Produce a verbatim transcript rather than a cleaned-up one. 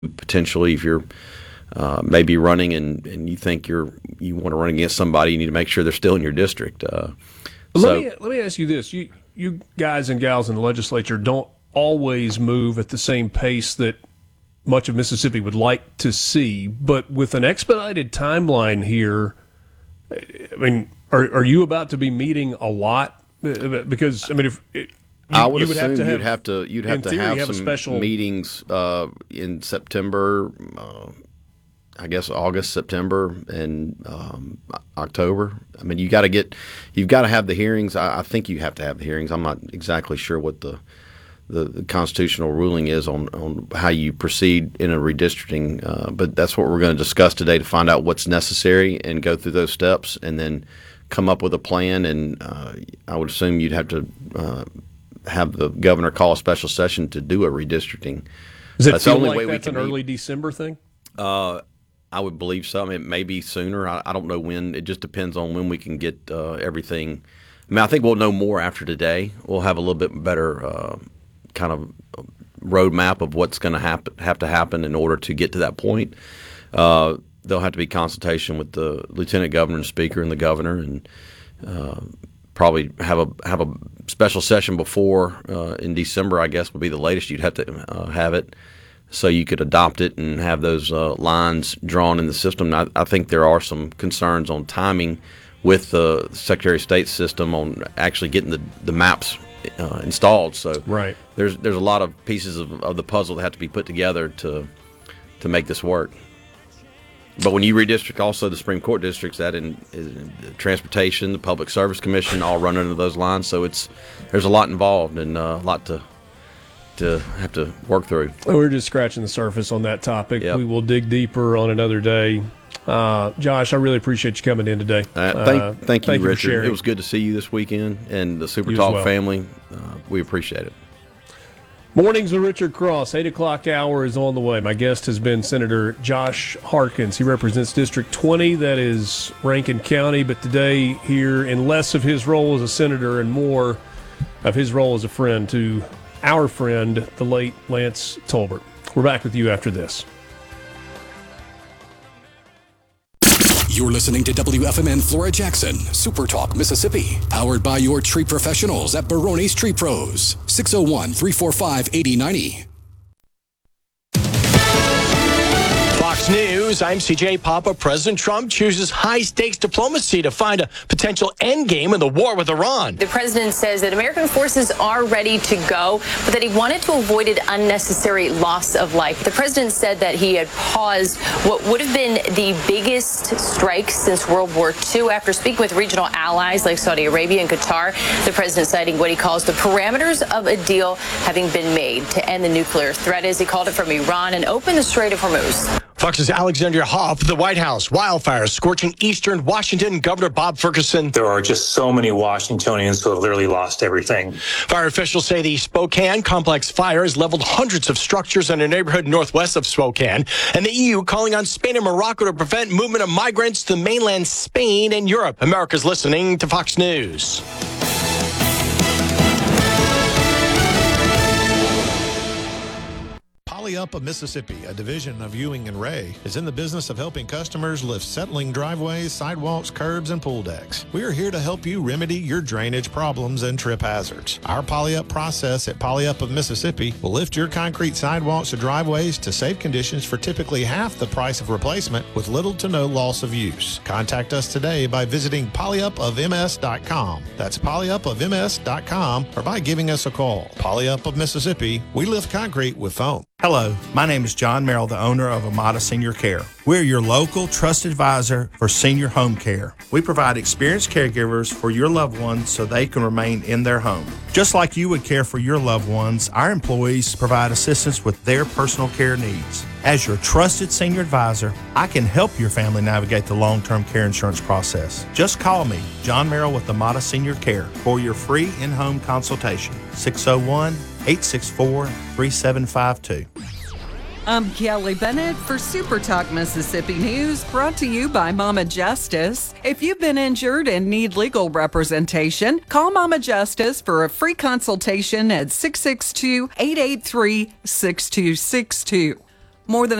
potentially if you're uh, maybe running and, and you think you're you want to run against somebody, you need to make sure they're still in your district. Uh, let so, me let me ask you this: you you guys and gals in the legislature don't always move at the same pace that much of Mississippi would like to see, but with an expedited timeline here, I mean, are are you about to be meeting a lot? Because I mean, if it, You, I would you would assume have to have, you'd have to you'd have to theory, have, have some special meetings uh, in September, uh, I guess August, September, and um, October. I mean, you got to get you've got to have the hearings. I, I think you have to have the hearings. I'm not exactly sure what the the, the constitutional ruling is on, on how you proceed in a redistricting, uh, but that's what we're going to discuss today to find out what's necessary and go through those steps, and then come up with a plan. And uh, I would assume you'd have to. Uh, have the governor call a special session to do a redistricting. Does it that's feel the only like way that's we can an early meet. December thing? Uh, I would believe so. I mean, it may be sooner. I, I don't know when. It just depends on when we can get uh, everything. I mean, I think we'll know more after today. We'll have a little bit better uh, kind of roadmap of what's going to happen, have to happen in order to get to that point. Uh, there'll have to be consultation with the lieutenant governor and speaker and the governor, and uh, probably have a have a special session before uh, in December, I guess, would be the latest you'd have to uh, have it, so you could adopt it and have those uh, lines drawn in the system. I, I think there are some concerns on timing with the Secretary of State's system on actually getting the, the maps uh, installed. So right. there's there's a lot of pieces of, of the puzzle that have to be put together to to make this work. But when you redistrict also the Supreme Court districts, that in, in transportation, the Public Service Commission, all run under those lines. So it's there's a lot involved and uh, a lot to to have to work through. We're just scratching the surface on that topic. Yep. We will dig deeper on another day. Uh, Josh, I really appreciate you coming in today. Uh, thank, uh, thank you, thank you Richard. It was good to see you this weekend, and the Super You as Talk well. family. Uh, we appreciate it. Mornings with Richard Cross, eight o'clock hour is on the way. My guest has been Senator Josh Harkins. He represents District twenty, that is Rankin County, but today here in less of his role as a senator and more of his role as a friend to our friend, the late Lance Tolbert. We're back with you after this. You're listening to W F M N Flora Jackson, Super Talk, Mississippi. Powered by your tree professionals at Barone's Tree Pros. six oh one, three four five, eight oh nine oh. Fox News, I'm C J Papa. President Trump chooses high-stakes diplomacy to find a potential endgame in the war with Iran. The president says that American forces are ready to go, but that he wanted to avoid an unnecessary loss of life. The president said that he had paused what would have been the biggest strike since World War Two after speaking with regional allies like Saudi Arabia and Qatar. The president citing what he calls the parameters of a deal having been made to end the nuclear threat, as he called it, from Iran and open the Strait of Hormuz. Fox's Alexandria Hoff, the White House, wildfires scorching eastern Washington. Governor Bob Ferguson. There are just so many Washingtonians who have literally lost everything. Fire officials say the Spokane complex fire has leveled hundreds of structures in a neighborhood northwest of Spokane. And the E U calling on Spain and Morocco to prevent movement of migrants to mainland Spain and Europe. America's listening to Fox News. Poly-Up of Mississippi, a division of Ewing and Ray, is in the business of helping customers lift settling driveways, sidewalks, curbs, and pool decks. We are here to help you remedy your drainage problems and trip hazards. Our Poly-Up process at Poly-Up of Mississippi will lift your concrete sidewalks or driveways to safe conditions for typically half the price of replacement with little to no loss of use. Contact us today by visiting poly up of m s dot com. That's poly up of m s dot com, or by giving us a call. Poly-Up of Mississippi, we lift concrete with foam. Hello, my name is John Merrill, the owner of Amada Senior Care. We're your local trusted advisor for senior home care. We provide experienced caregivers for your loved ones so they can remain in their home. Just like you would care for your loved ones, our employees provide assistance with their personal care needs. As your trusted senior advisor, I can help your family navigate the long-term care insurance process. Just call me, John Merrill with Amada Senior Care, for your free in-home consultation. six oh one, eight six four, three seven five two. I'm Kelly Bennett for Super Talk Mississippi News, brought to you by Mama Justice. If you've been injured and need legal representation, call Mama Justice for a free consultation at six six two, eight eight three, six two six two. More than